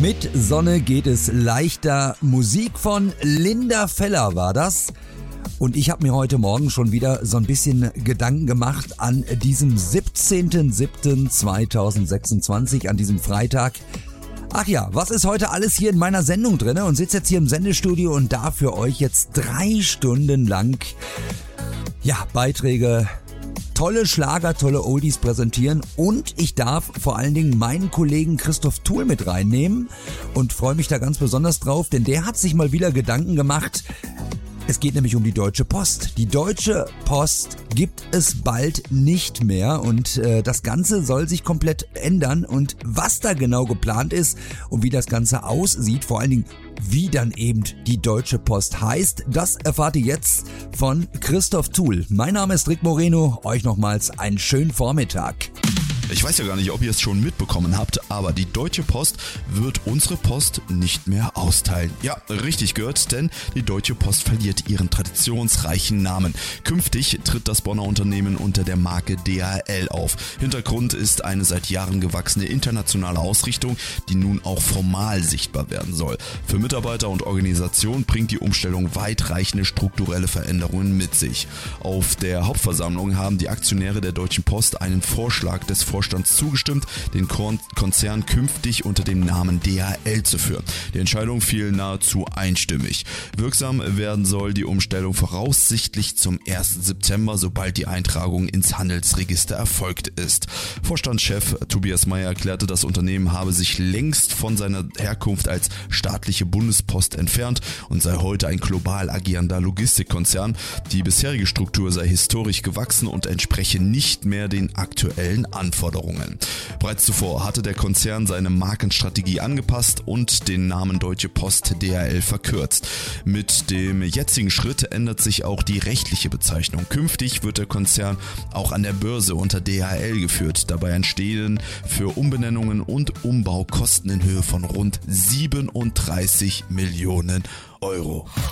Mit Sonne geht es leichter. Musik von Linda Feller war das. Und ich habe mir heute Morgen schon wieder so ein bisschen Gedanken gemacht an diesem 17.07.2026, an diesem Freitag. Ach ja, was ist heute alles hier in meiner Sendung drin? Und sitze jetzt hier im Sendestudio und darf für euch jetzt 3 Stunden lang Beiträge, tolle Schlager, tolle Oldies präsentieren, und ich darf vor allen Dingen meinen Kollegen Christoph Thuhl mit reinnehmen und freue mich da ganz besonders drauf, denn der hat sich mal wieder Gedanken gemacht. Es geht nämlich um die Deutsche Post. Die Deutsche Post gibt es bald nicht mehr und das Ganze soll sich komplett ändern, und was da genau geplant ist und wie das Ganze aussieht, vor allen Dingen wie dann eben die Deutsche Post heißt, das erfahrt ihr jetzt von Christoph Thuhl. Mein Name ist Rick Moreno, euch nochmals einen schönen Vormittag. Ich weiß ja gar nicht, ob ihr es schon mitbekommen habt, aber die Deutsche Post wird unsere Post nicht mehr austeilen. Ja, richtig gehört, denn die Deutsche Post verliert ihren traditionsreichen Namen. Künftig tritt das Bonner Unternehmen unter der Marke DHL auf. Hintergrund ist eine seit Jahren gewachsene internationale Ausrichtung, die nun auch formal sichtbar werden soll. Für Mitarbeiter und Organisation bringt die Umstellung weitreichende strukturelle Veränderungen mit sich. Auf der Hauptversammlung haben die Aktionäre der Deutschen Post einen Vorschlag des Vorstands zugestimmt, den Konzern künftig unter dem Namen DHL zu führen. Die Entscheidung fiel nahezu einstimmig. Wirksam werden soll die Umstellung voraussichtlich zum 1. September, sobald die Eintragung ins Handelsregister erfolgt ist. Vorstandschef Tobias Meyer erklärte, das Unternehmen habe sich längst von seiner Herkunft als staatliche Bundespost entfernt und sei heute ein global agierender Logistikkonzern. Die bisherige Struktur sei historisch gewachsen und entspreche nicht mehr den aktuellen Anforderungen. Bereits zuvor hatte der Konzern seine Markenstrategie angepasst und den Namen Deutsche Post DHL verkürzt. Mit dem jetzigen Schritt ändert sich auch die rechtliche Bezeichnung. Künftig wird der Konzern auch an der Börse unter DHL geführt. Dabei entstehen für Umbenennungen und Umbau Kosten in Höhe von rund 37 Millionen Euro.